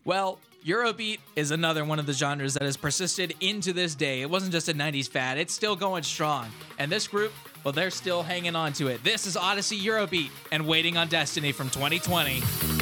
Well, Eurobeat is another one of the genres that has persisted into this day. It wasn't just a 90s fad, it's still going strong. And this group, well, they're still hanging on to it. This is Odyssey Eurobeat and Waiting on Destiny from 2020.